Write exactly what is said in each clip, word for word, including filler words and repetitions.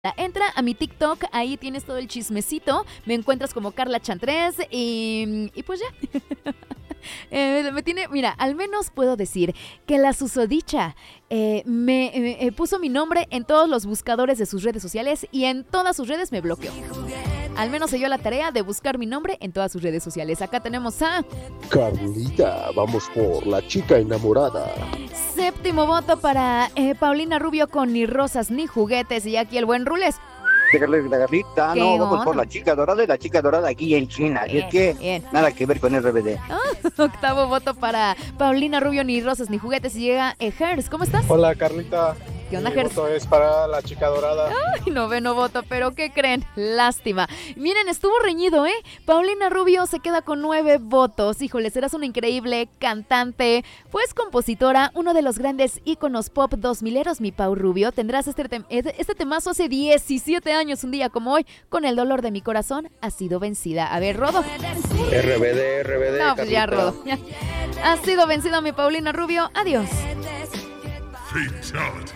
Entra a mi TikTok, ahí tienes todo el chismecito, me encuentras como Carla Chantres y, y pues ya. eh, me tiene, mira, al menos puedo decir que la susodicha eh, me eh, puso mi nombre en todos los buscadores de sus redes sociales y en todas sus redes me bloqueó. Al menos se dio la tarea de buscar mi nombre en todas sus redes sociales. Acá tenemos a... Carlita, vamos por la chica enamorada. Séptimo voto para eh, Paulina Rubio con Ni Rosas Ni Juguetes. Y aquí el buen Rules. Déjale la garrita, no, vamos onda? Por la chica dorada y la chica dorada aquí en China. Bien, y es que bien. Nada que ver con R B D. Oh, octavo voto para Paulina Rubio, Ni Rosas Ni Juguetes. Y llega eh, Hers, ¿cómo estás? Hola, Carlita. ¿Qué onda, Mi Hers? voto es para la chica dorada. Ay, noveno voto, pero ¿qué creen? Lástima. Miren, estuvo reñido, ¿eh? Paulina Rubio se queda con nueve votos. Híjole, serás una increíble cantante. Pues compositora, uno de los grandes íconos pop dos mileros, mi Pau Rubio. Tendrás este, tem- este temazo hace diecisiete años, un día como hoy. Con el dolor de mi corazón, ha sido vencida. A ver, Rodo. R B D, R B D. No, pues ya, Rodo. Ya. Ha sido vencida mi Paulina Rubio. Adiós. Fatality.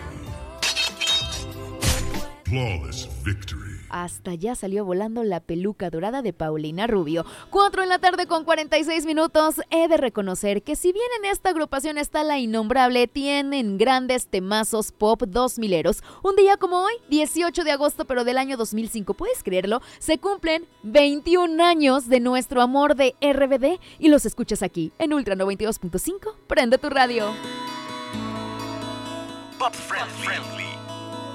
Flawless victory. Hasta ya salió volando la peluca dorada de Paulina Rubio. Cuatro en la tarde con cuarenta y seis minutos. He de reconocer que si bien en esta agrupación está la innombrable, tienen grandes temazos pop dos mileros. Un día como hoy, dieciocho de agosto pero del año dos mil cinco, ¿puedes creerlo? Se cumplen veintiún años de nuestro amor de R B D y los escuchas aquí en Ultra noventa y dos punto cinco. Prende tu radio. Pop friendly.